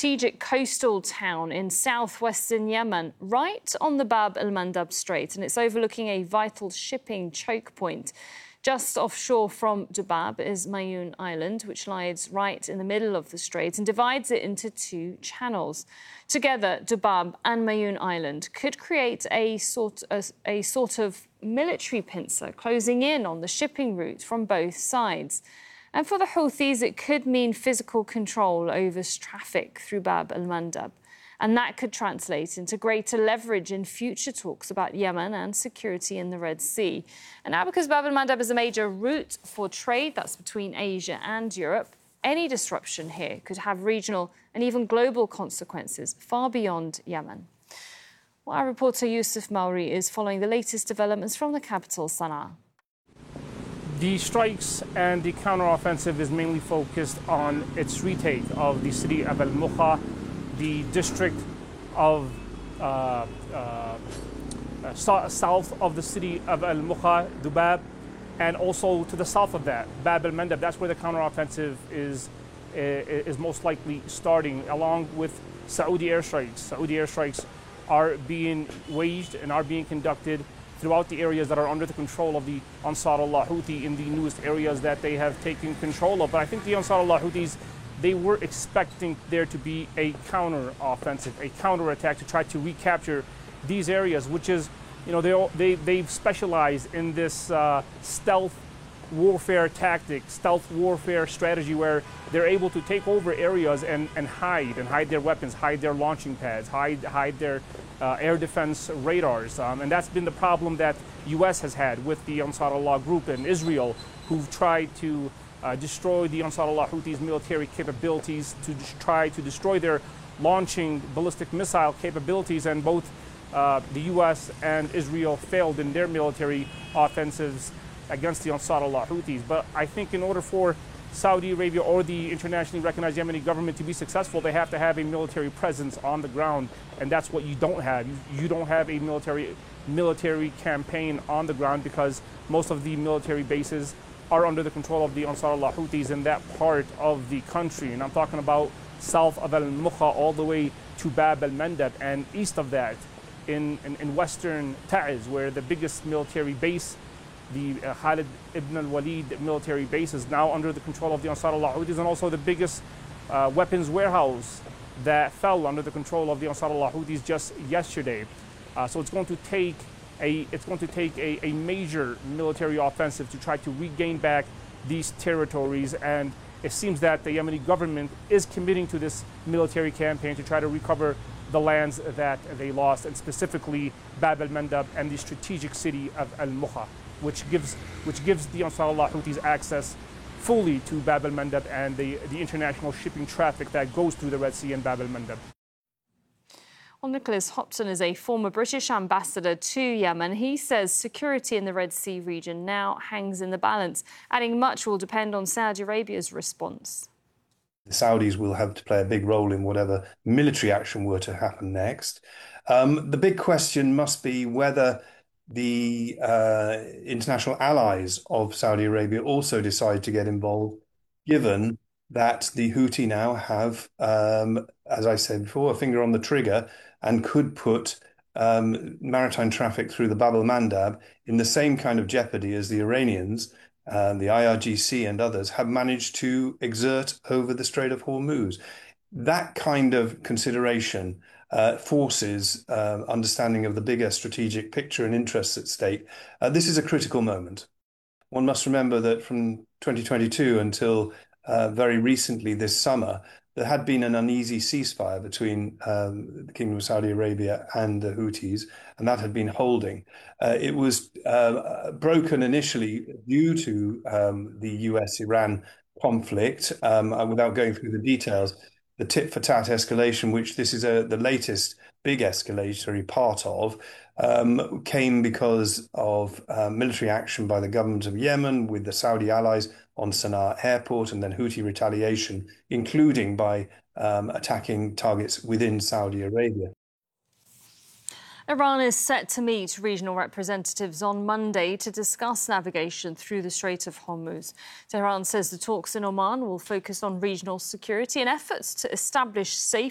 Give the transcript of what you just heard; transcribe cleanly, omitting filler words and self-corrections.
strategic coastal town in southwestern Yemen, right on the Bab el-Mandab Strait, and it's overlooking a vital shipping choke point. Just offshore from Dubab is Mayoun Island, which lies right in the middle of the strait and divides it into two channels. Together, Dubab and Mayoun Island could create a sort of military pincer closing in on the shipping route from both sides. And for the Houthis, it could mean physical control over traffic through Bab el-Mandab. And that could translate into greater leverage in future talks about Yemen and security in the Red Sea. And now, because Bab el-Mandab is a major route for trade, that's between Asia and Europe, any disruption here could have regional and even global consequences far beyond Yemen. Well, our reporter Yusuf Mauri is following the latest developments from the capital, Sana'a. The strikes and the counteroffensive is mainly focused on its retake of the city of Al-Mukha, the district of south of the city of Al-Mukha, Dubab, and also to the south of that, Bab el-Mandab. That's where the counteroffensive is most likely starting, along with Saudi airstrikes. Saudi airstrikes are being waged and are being conducted throughout the areas that are under the control of the Ansar Allah Houthi in the newest areas that they have taken control of. But I think the Ansar Allah Houthis, they were expecting there to be a counter-offensive, a counter-attack to try to recapture these areas, which is, you know, they've specialized in this stealth warfare tactic, stealth warfare strategy, where they're able to take over areas and hide their weapons, hide their launching pads, hide their air defense radars. And that's been the problem that U.S. has had with the Ansar Allah group in Israel, who've tried to destroy the Ansar Allah Houthis' military capabilities, to try to destroy their launching ballistic missile capabilities, and both the U.S. and Israel failed in their military offensives against the Ansar Allah Houthis. But I think in order for Saudi Arabia or the internationally recognized Yemeni government to be successful, they have to have a military presence on the ground, and that's what you don't have. You don't have a military campaign on the ground, because most of the military bases are under the control of the Ansar Allah Houthis in that part of the country. And I'm talking about south of Al-Mukha all the way to Bab el-Mandab, and east of that in western Ta'iz, where the biggest military base, the Khalid ibn al-Walid military base, is now under the control of the Ansar Allah Houthis, and also the biggest weapons warehouse that fell under the control of the Ansar Allah Houthis just yesterday. So it's going to take a major military offensive to try to regain back these territories, and it seems that the Yemeni government is committing to this military campaign to try to recover the lands that they lost, and specifically Bab el-Mandab and the strategic city of Al-Mukha, which gives the Ansar Allah Houthis access fully to Bab el-Mandab and the international shipping traffic that goes through the Red Sea and Bab el-Mandab. Well, Nicholas Hopton is a former British ambassador to Yemen. He says security in the Red Sea region now hangs in the balance, adding much will depend on Saudi Arabia's response. The Saudis will have to play a big role in whatever military action were to happen next. The big question must be whether the international allies of Saudi Arabia also decide to get involved, given that the Houthi now have, as I said before, a finger on the trigger and could put maritime traffic through the Bab el-Mandab in the same kind of jeopardy as the Iranians, the IRGC and others have managed to exert over the Strait of Hormuz. That kind of consideration forces understanding of the bigger strategic picture and interests at stake. This is a critical moment. One must remember that from 2022 until very recently this summer, there had been an uneasy ceasefire between the Kingdom of Saudi Arabia and the Houthis, and that had been holding. It was broken initially due to the US-Iran conflict, without going through the details. The tit-for-tat escalation, which this is the latest big escalatory part of, came because of military action by the government of Yemen with the Saudi allies on Sana'a airport, and then Houthi retaliation, including by attacking targets within Saudi Arabia. Iran is set to meet regional representatives on Monday to discuss navigation through the Strait of Hormuz. Tehran says the talks in Oman will focus on regional security and efforts to establish safe